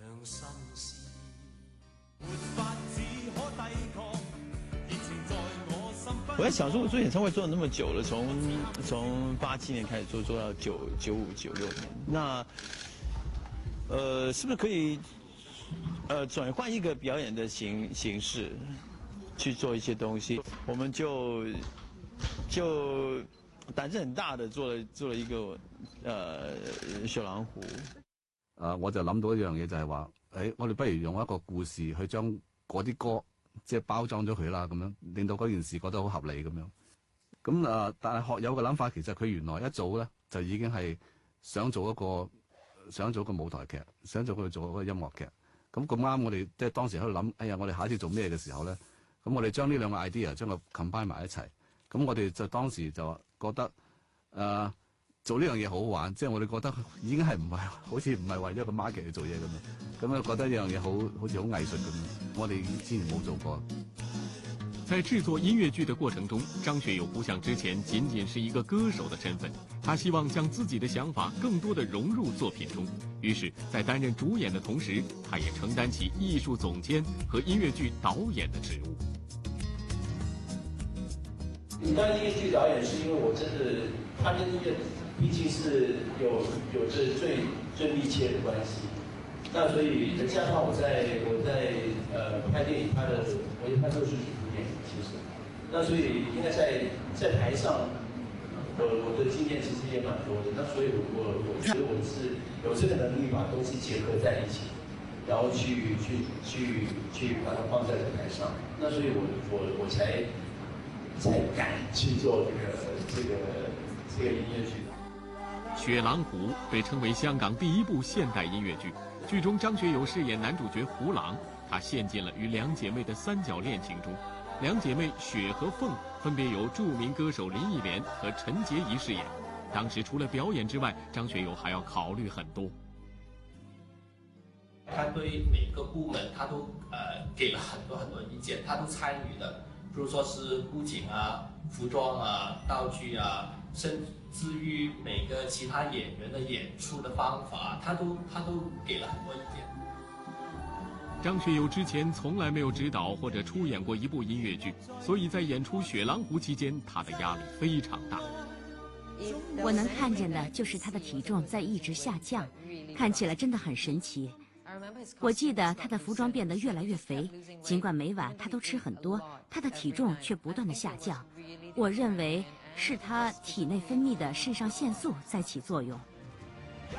我在想说，我做演唱会做了那么久了，从87年开始做到95、96年，那是不是可以转换一个表演的形式去做一些東西？我們就膽子很大的做了一個雪狼湖。 我就諗到一樣嘢就係話，我哋不如用一個故事去將嗰啲歌即係包裝咗佢啦，咁樣令到嗰件事覺得好合理咁樣。咁但係學友嘅諗法其實佢原來一早咧就已經係想做一個舞台劇，想做一個音樂劇。咁啱我哋即係當時喺度諗，我哋下一次做咩嘅時候咧，咁我哋將呢兩個 idea 將佢 combine 埋一齊。咁我哋就當時就覺得做呢樣嘢好好玩，即係我哋覺得已經係好似唔係為咗個 market 去做嘢咁樣，咁覺得呢樣嘢好似好藝術咁，我哋之前冇做過。 在製作音樂劇的過程中，張學友不像之前僅僅是一個歌手的身份，他希望將自己的想法更多地融入作品中。於是，在擔任主演的同時，他也承擔起藝術總監和音樂劇導演的職務。 你當音樂劇導演是因為我真的，他跟音樂畢竟是有着最密切的關係。那所以加上我在拍電影，我也拍都是主演，其實。那所以應該在台上，我的經驗其實也蠻多的。那所以我覺得我是有這個能力把東西結合在一起，然後去把它放在舞台上。那所以我才敢去做這個音樂劇。 雪狼湖被稱為香港第一部現代音樂劇，劇中張學友飾演男主角胡狼，他陷進了與兩姐妹的三角戀情中。兩姐妹雪和鳳分別由著名歌手林憶蓮和陳潔儀飾演。當時除了表演之外，張學友還要考慮很多。 他對每個部門他都給了很多意見，他都參與的。比如說是布景啊、服裝啊、道具啊，甚至於每個其他演員的演出的方法，他都給了很多意見。 張學友之前從來沒有指導或者出演過一部音樂劇，所以在演出《雪狼湖》期間，他的壓力非常大。 我能看見的就是他的體重在一直下降，看起來真的很神奇。我記得他的服裝變得越來越肥，儘管每晚他都吃很多，他的體重卻不斷地下降。我認為是他體內分泌的腎上腺素在起作用。